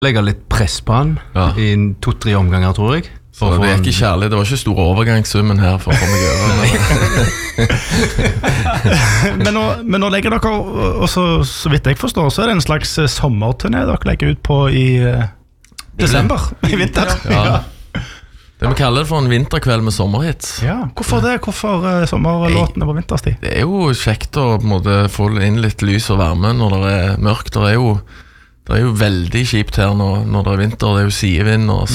Legge litt press på han I 2-3 omganger, tror jeg. Så det er ikke kjærlig, det var ikke stor overgangssummen her for å få meg over. men nå legger dere, og så vidt jeg forstår, så det en slags sommerturné dere legger ut på I desember, I vinter. Ja. Det vi kaller det for en vinterkveld med sommerhits. Ja, hvorfor det? Hvorfor sommerlåtene på vinterstid? Det jo kjekt å på en måte, få inn litt lys og varme når det mørkt. Det jo veldig kjipt her når det vinter, det jo sidevind og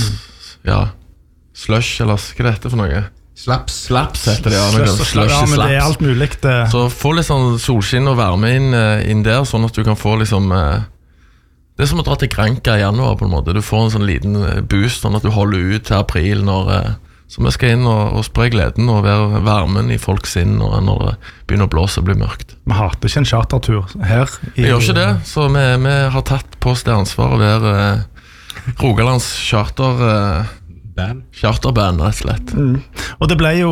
slush, eller hva det heter for noe? Slaps heter det, slush, men det alt mulig. Så få litt sånn solskinn og varme inn der, sånn at du kan få liksom det som å dra til Granca I januar på en måte. Du får en sånn liten boost, sånn at du holder ut til april så vi skal inn og spre gleden og være varmen I folks sinn når det begynner å blåse og bli mørkt. Vi hater ikke en chartertur her. Vi gjør ikke det, så vi har tatt på oss det ansvar å være Rogalands charterband, rett og slett. Og det ble jo,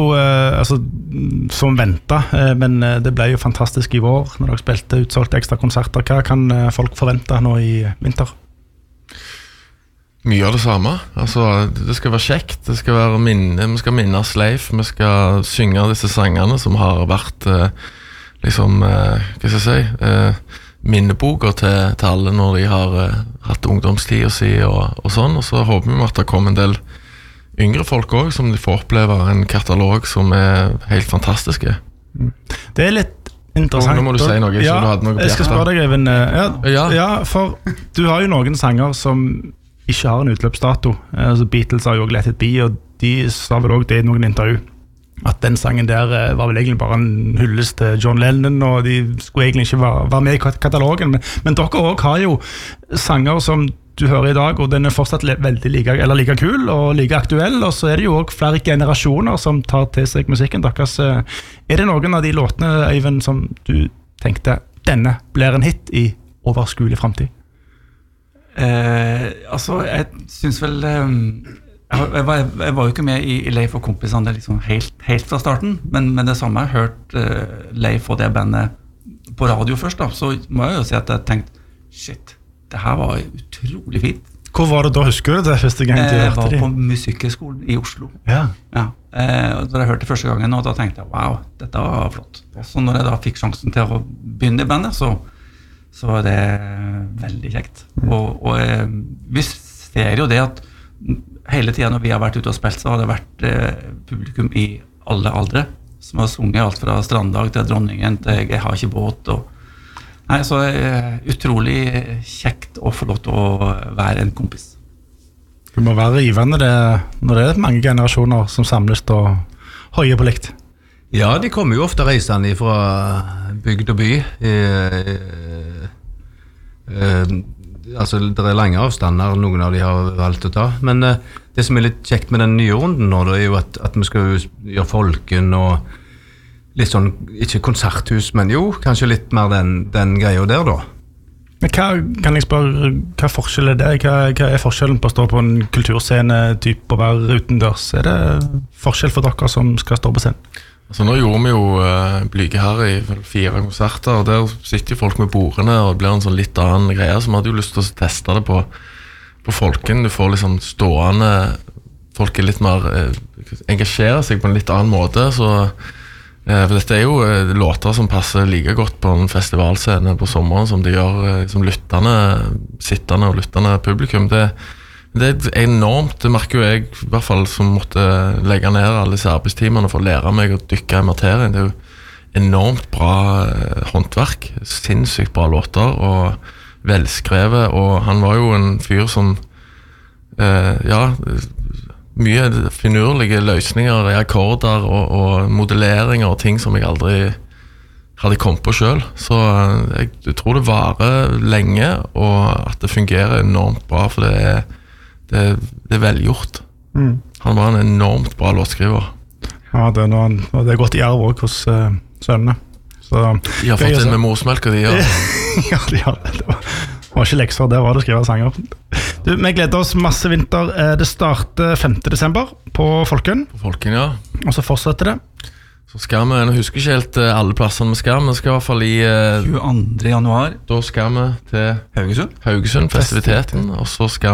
som ventet, men det ble jo fantastisk I vår når dere spilte utsolgte ekstra konserter. Hva kan folk forvente nå I vinter? Mye av det samme. Det skal være kjekt, det skal være minne, vi skal minnes Leif, vi skal synge disse sangene som har vært hva skal jeg si, minneboker til alle når de har hatt ungdomstid og sånn, og så håper vi at det kommer en del yngre folk også, som de får oppleve en katalog som helt fantastiske. Det litt interessant. Nå må du si noe, så du hadde noe på jeg skal spørre deg, Eivind. Ja, for du har jo noen sanger som ikke har en utløpsdato. Beatles har jo Let It Be, og de sa vel også det I noen intervju, at den sangen der var vel egentlig bare en hyllest til John Lennon, og de skulle egentlig ikke være med I katalogen, men dere også har jo sanger som du hører I dag, og den fortsatt veldig like kul og like aktuell, og så det jo også flere generasjoner som tar til seg musikken deres. Det noen av de låtene, Eivind, som du tenkte, denne blir en hit I overskuelig fremtid? Jeg synes vel jeg var jo ikke med I Leif og kompisene liksom helt fra starten, men det samme jeg hørt Leif og det bandet på radio først da, så må jeg jo si at jeg tenkte shit, det her var utrolig fint. Hvor var det da, husker du det første gang du hørte det? Jeg var på Musikkhøgskolen I Oslo. Ja. Da jeg hørte det første gangen, og da tenkte jeg, wow, dette var flott. Og så når jeg da fikk sjansen til å begynne I bandet, så var det veldig kjekt. Og vi ser jo det at hele tiden når vi har vært ute og spilt, så har det vært publikum I alle aldre, som har sunget alt fra Stranddag til Dronningen til Jeg har ikke båt. Så utrolig kjekt å få lov til å være en kompis. Det må være rivende når det mange generasjoner som samles og høyer på likt. Ja, de kommer jo ofte reisende fra bygd og by. Det lange avstander, noen av de har valgt å ta. Men det som litt kjekt med den nye runden nå, det jo at vi skal gjøre folken og litt sånn, ikke konserthus, men jo, kanskje litt mer den greia der da. Men kan jeg spørre, hva forskjell det? Hva forskjellen på å stå på en kulturscene typ og være utendørs? Det forskjell for dere som skal stå på scenen? Nå gjorde vi jo Blyge her I 4 konserter, og der sitter folk med bordene, og det blir en sånn litt annen greie, så vi hadde jo lyst til å teste det på folken. Du får liksom stående, folk litt mer engasjerer seg på en litt annen måte, så for dette jo låter som passer like godt på en festivalscene på sommeren som de gjør som sittende og lyttende publikum. Det enormt, det merker jo jeg I hvert fall som måtte legge ned alle disse arbeidstimene for å lære meg å dykke I materien. Det jo enormt bra håndverk, sinnssykt bra låter og velskrevet, og han var jo en fyr som mye finurlige løsninger I akkorder og modelleringer og ting som jeg aldri hadde kommet på selv. Så jeg tror det varer lenge, og at det fungerer enormt bra, for det velgjort. Han var en enormt bra låtskriver. Ja, det gått I arv også hos sønnene. De har fått inn med morsmelk, og de gjør. Ja, de har det. Det var ikke lekser, det var det å skrive sanger. Du, vi gleder oss masse vinter. Det starter 5. desember på Folken. På Folken, ja. Og så fortsetter det. Så skal vi, nå husker jeg ikke helt alle plassene vi skal i hvert fall i 22. januar. Da skal vi til Haugesund. Haugesund, festiviteten, og så skal